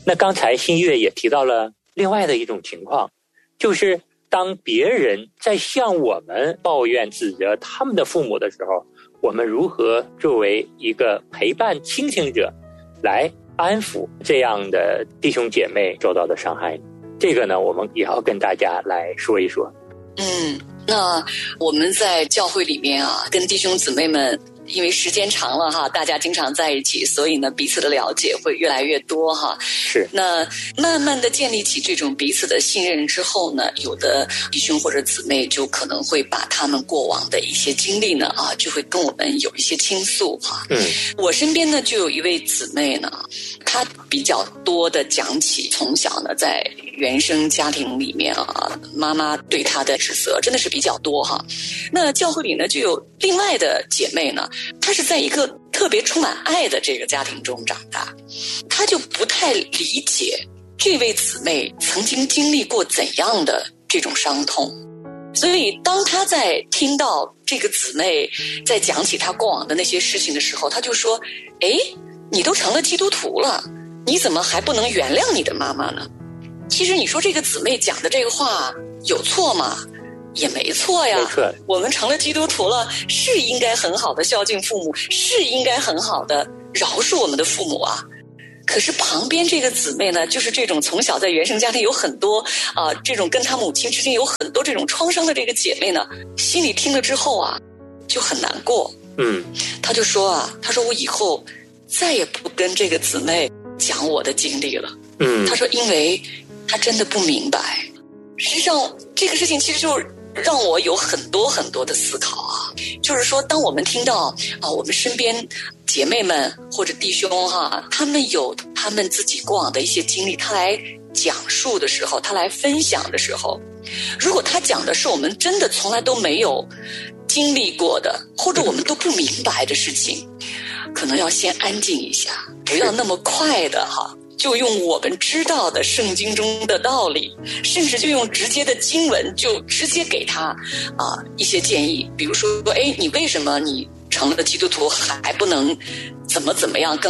那刚才新月也提到了另外的一种情况，就是当别人在向我们抱怨指责他们的父母的时候，我们如何作为一个陪伴倾听者来安抚这样的弟兄姐妹受到的伤害？这个呢，我们也要跟大家来说一说。 那我们在教会里面啊，跟弟兄姊妹们因为时间长了哈，大家经常在一起，所以呢彼此的了解会越来越多哈。 是。 那慢慢的建立起这种彼此的信任之后呢，有的弟兄或者姊妹就可能会把他们过往的一些经历呢就会跟我们有一些倾诉哈。我身边呢就有一位姊妹呢，她比较多的讲起从小呢在原生家庭里面妈妈对她的指责真的是比较多哈。那教会里呢就有另外的姐妹呢，她是在一个特别充满爱的这个家庭中长大，她就不太理解这位姊妹曾经经历过怎样的这种伤痛，所以当她在听到这个姊妹在讲起她过往的那些事情的时候，她就说：你都成了基督徒了，你怎么还不能原谅你的妈妈呢？其实你说这个姊妹讲的这个话有错吗？也没错呀， 没错。 我们成了基督徒了，是应该很好的孝敬父母，是应该很好的饶恕我们的父母啊。可是旁边这个姊妹呢，就是这种从小在原生家庭有很多这种跟她母亲之间有很多这种创伤的这个姐妹呢，心里听了之后就很难过。她就说她说我以后再也不跟这个姊妹讲我的经历了。她说因为她真的不明白。实际上这个事情其实就让我有很多很多的思考就是说当我们听到我们身边姐妹们或者弟兄他们有他们自己过往的一些经历，他来讲述的时候，他来分享的时候，如果他讲的是我们真的从来都没有经历过的，或者我们都不明白的事情，可能要先安静一下，不要那么快的就用我们知道的圣经中的道理，甚至就用直接的经文，就直接给他一些建议。比如说你为什么你成了基督徒还不能怎么样更